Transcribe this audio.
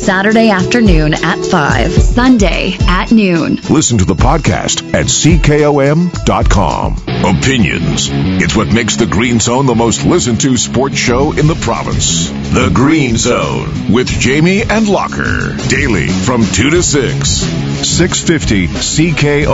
Saturday afternoon at 5, Sunday at noon. Listen to the podcast at CKOM.com. Opinions. It's what makes the Green Zone the most listened to sports show in the province. The Green Zone with Jamie and Locker. Daily from 2 to 6. 650 CKOM.